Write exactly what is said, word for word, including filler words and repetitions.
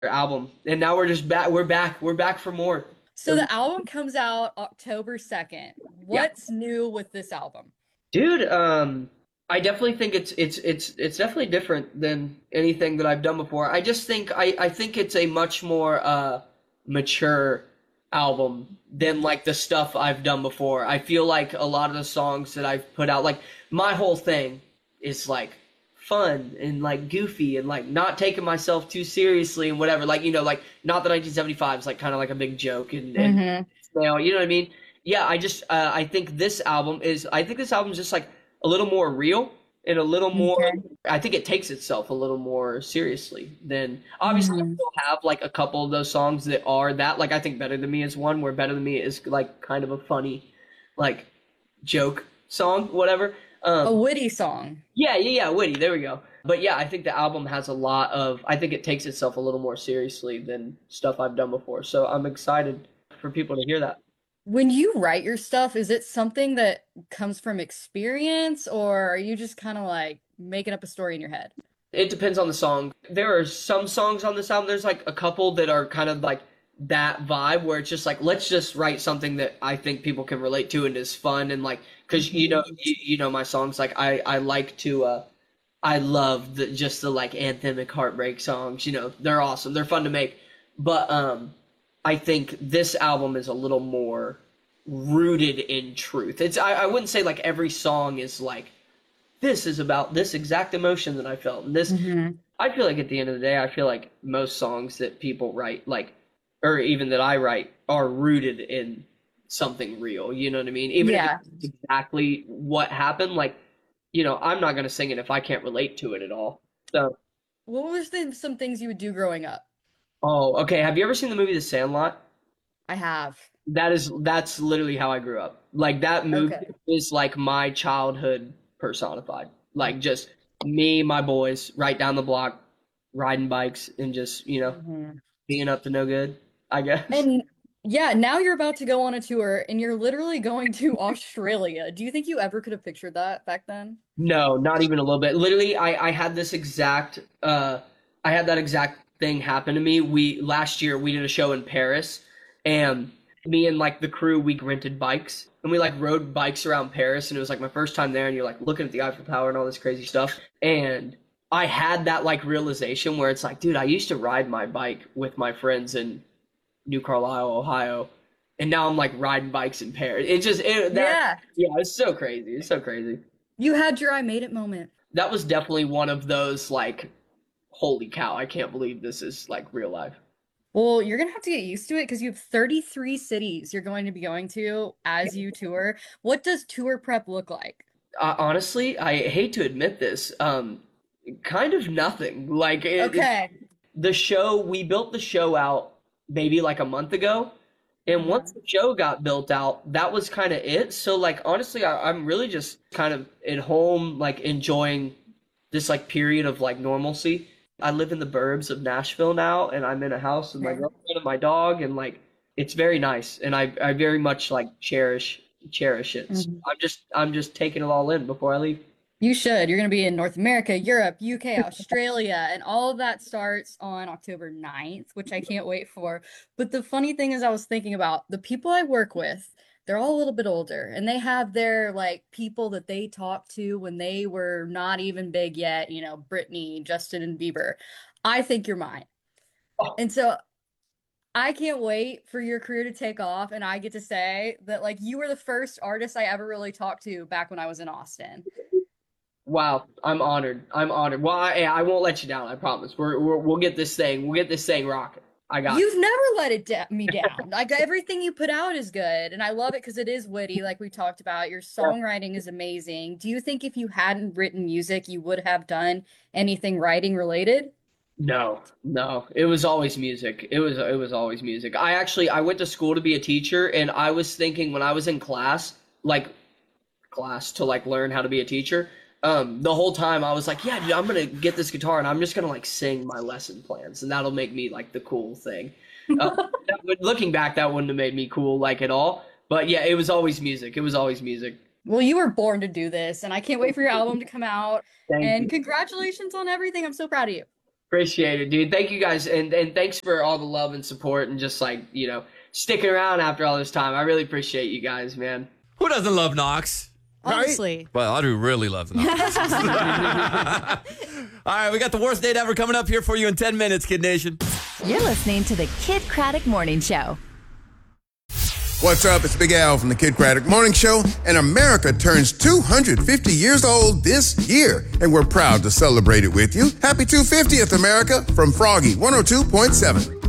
album, and now we're just back. We're back. We're back for more. So the album comes out October second. Yeah, What's new with this album? dude. Um, I definitely think it's it's it's it's definitely different than anything that I've done before. I just think I I think it's a much more uh mature album than like the stuff I've done before. I feel like a lot of the songs that I've put out, like my whole thing is like fun and like goofy and like not taking myself too seriously and whatever. Like, you know, like not the nineteen seventy-five is like kind of like a big joke and and Hmm. you know, you know what I mean? Yeah, I just uh, I think this album is I think this album is just like a little more real and a little more. Okay. I think it takes itself a little more seriously than obviously I Hmm. still have like a couple of those songs that are that like I think Better Than Me is one where Better Than Me is like kind of a funny like joke song, whatever. A Um, witty song. yeah, yeah, yeah, witty. There we go. But yeah, I think the album has a lot of. I think it takes itself a little more seriously than stuff I've done before. So I'm excited for people to hear that. When you write your stuff, is it something that comes from experience, or are you just kind of like making up a story in your head? It depends on the song. There are some songs on this album. There's like a couple that are kind of like that vibe where it's just like let's just write something that I think people can relate to and is fun and like because you know Mhm. you, you know my songs like I I like to uh I love the just the like anthemic heartbreak songs. You know, they're awesome. They're fun to make. But um I think this album is a little more rooted in truth. It's I, I wouldn't say like every song is like this is about this exact emotion that I felt. And this Hmm. I feel like at the end of the day, I feel like most songs that people write, like or even that I write, are rooted in something real. You know what I mean? Even if Yeah. it's exactly what happened, like you know, I'm not gonna sing it if I can't relate to it at all. So, What was the, some things you would do growing up? oh, okay. Have you ever seen the movie The Sandlot? I have. That is that's literally how I grew up. Like that movie Okay. is like my childhood personified. Like just me, my boys, right down the block, riding bikes and just, you know, Mhm. being up to no good, I guess. And yeah, now you're about to go on a tour and you're literally going to Australia. Do you think you ever could have pictured that back then? No, not even a little bit. Literally, I I had this exact uh I had that exact thing happen to me. We last year we did a show in Paris and me and like the crew we rented bikes and we like rode bikes around Paris and it was like my first time there and you're like looking at the Eiffel Tower and all this crazy stuff and I had that like realization where it's like, dude, I used to ride my bike with my friends in New Carlisle, Ohio, and now I'm like riding bikes in Paris. It just it, that Yeah. yeah, it's so crazy. It's so crazy. You had your I made it moment. That was definitely one of those like holy cow, I can't believe this is like real life. Well, you're gonna have to get used to it because you have thirty-three cities you're going to be going to as you tour. What does tour prep look like? Uh, honestly, I hate to admit this, um kind of nothing. Like it, it- Okay. the show we built the show out maybe like a month ago. And once Mhm. the show got built out, that was kind of it. So like honestly, I, I'm really just kind of at home, like enjoying this like period of like normalcy. I live in the burbs of Nashville now, and I'm in a house with my Okay. girlfriend and my dog, and like it's very nice, and I I very much like cherish cherish it. So Mhm. I'm just I'm just taking it all in before I leave. You should. You're going to be in North America, Europe, U K, Australia, and all of that starts on October ninth, which I can't wait for. But the funny thing is, I was thinking about the people I work with, they're all a little bit older, and they have their like people that they talked to when they were not even big yet, you know, Britney, Justin, and Bieber. I think you're mine. Oh, And so I can't wait for your career to take off, and I get to say that like you were the first artist I ever really talked to back when I was in Austin. wow, I'm honored. I'm honored. Well, I, I won't let you down. I promise. We're, we're we'll get this thing. We'll get this thing rocking. I got You've never let it da me down. Like everything you put out is good, and I love it because it is witty, like we talked about. Your you. songwriting is amazing. Do you think if you hadn't written music, you would have done anything writing related? No, no. It was always music. It was it was always music. I actually I went to school to be a teacher and I was thinking when I was in class, like class to like learn how to be a teacher, um, the whole time I was like, yeah, dude, I'm gonna get this guitar and I'm just gonna like sing my lesson plans and that'll make me like the cool thing. Uh, that would- looking back, that wouldn't have made me cool like at all. But yeah, it was always music. It was always music. Well, you were born to do this, and I can't wait for your album to come out. Thank And you. congratulations on everything. I'm so proud of you. Appreciate it, dude. Thank you guys, and and thanks for all the love and support, and just like you know sticking around after all this time. I really appreciate you guys, man. Who doesn't love Knox? Honestly. Right? Well, I do really love Knox. All right, we got the worst date ever coming up here for you in ten minutes, Kid Nation. You're listening to the Kid Craddock Morning Show. What's up? It's Big Al from the Kid Craddock Morning Show, and America turns two hundred fifty years old this year, and we're proud to celebrate it with you. Happy two hundred fiftieth, America, from Froggy one oh two point seven.